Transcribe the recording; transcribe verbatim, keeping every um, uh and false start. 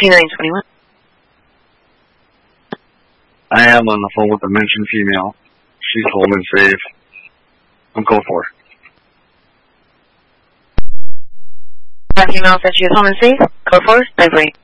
P nine twenty-one. I am on the phone with the mentioned female. She's home and safe. I'm code four. That female said she was home and safe. Code four, nine three.